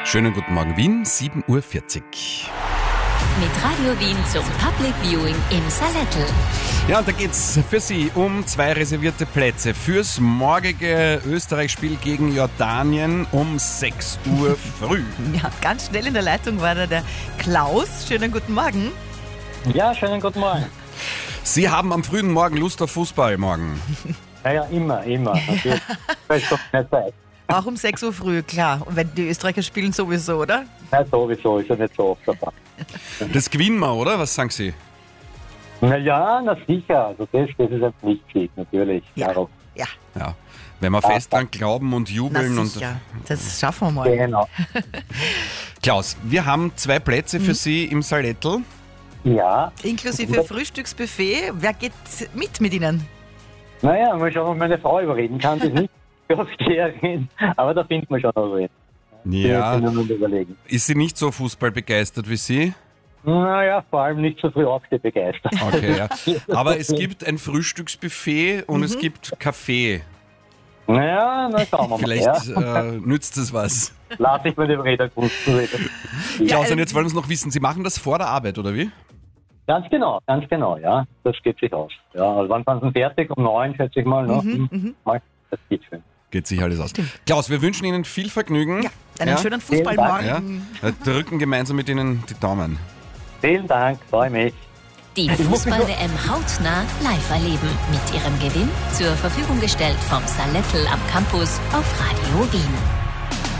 Schönen guten Morgen Wien, 7.40 Uhr. Mit Radio Wien zum Public Viewing im Salettl. Ja, und da geht's für Sie um 2 reservierte Plätze fürs morgige Österreich-Spiel gegen Jordanien um 6 Uhr früh. Ja, ganz schnell in der Leitung war da der Klaus. Schönen guten Morgen. Ja, schönen guten Morgen. Sie haben am frühen Morgen Lust auf Fußball morgen. Ja, immer. Natürlich. Das ist doch nicht Zeit. Auch um 6 Uhr früh, klar. Und wenn die Österreicher spielen sowieso, oder? Ja, sowieso, ist ja nicht so oft dabei. Das gewinnen wir, oder? Was sagen Sie? Na sicher, also das ist ein Pflichtsieg, natürlich. Ja. Klar. Ja, Ja, wenn wir fest dran glauben und na jubeln. Und sicher. Das schaffen wir mal. Genau. Klaus, wir haben 2 Plätze für Sie im Salettl. Ja, Inklusive Frühstücksbuffet. Wer geht mit Ihnen? naja, mal schauen, ob meine Frau überreden kann, die ist nicht Gastgeberin, aber da finden wir schon noch wen. Ja, Wir können uns überlegen. ist sie nicht so fußballbegeistert wie Sie? Naja, vor allem nicht so früh aufstehen begeistert. Okay, ja. Aber es gibt ein Frühstücksbuffet und es gibt Kaffee. Naja, na schauen wir mal. Vielleicht Ja. nützt es was. Lass ich mir den Rednerkunst reden. Klaus, und jetzt wollen wir uns noch wissen, Sie machen das vor der Arbeit, oder wie? Ganz genau, ja. Das geht sich aus. Ja, also wann sind Sie fertig? Um 9, schätze ich mal. Ne? Mal, das geht schön. Geht sich alles aus. Klaus, wir wünschen Ihnen viel Vergnügen. Ja, einen schönen Ja, Fußballmorgen. drücken gemeinsam mit Ihnen die Daumen. Vielen Dank, freue mich. Die Fußball-WM hautnah live erleben. Mit ihrem Gewinn zur Verfügung gestellt vom Salettl am Campus auf Radio Wien.